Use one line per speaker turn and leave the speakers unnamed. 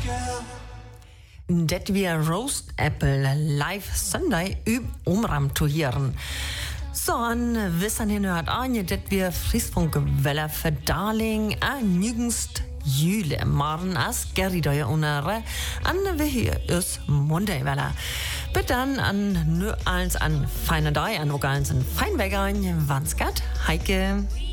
Det wir Roast Apple live Sunday omram to hören. Så an wissen hin hört an, det wir Friesfunk Welle Verdaling nügenst Jule Maren as Gerridoje unere an wir hier is Monday Welle. Bitte an nu als an feine Dei an Ogals an Feinwegern, Wanskat, Heike.